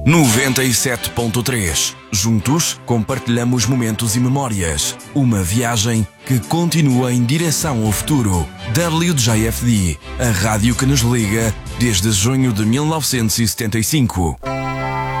97.3. Juntos compartilhamos momentos e memórias. Uma viagem que continua em direção ao futuro. WJFD, a rádio que nos liga desde junho de 1975.